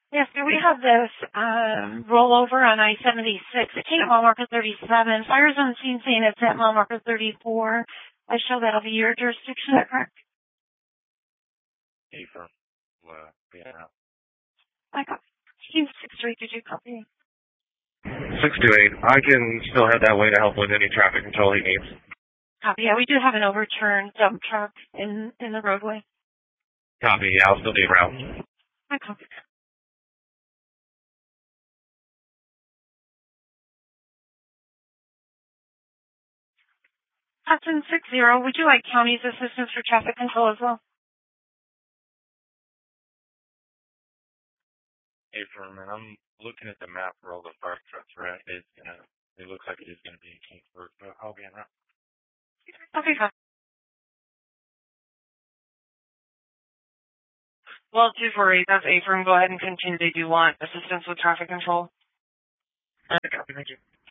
Yes, do we have this rollover on I-76? It came at mile marker 37. Fire zone scene saying it's at mile marker 34. I show that'll be your jurisdiction, is that correct? Affirm. Yeah. I got Team 6-3, did you copy? 628. I can still head that way to help with any traffic control he needs. Copy. Yeah, we do have an overturned dump truck in the roadway. Copy. Yeah, I'll still be around. I copy. Hudson 6-0, would you like county's assistance for traffic control as well? Affirm, and I'm looking at the map for all the fire trucks, right? It looks like it is going to be in Kingsburg, but I'll be in route. Okay, fine. Well, 248, that's Affirm. Go ahead and continue. They do want assistance with traffic control. Copy, thank you.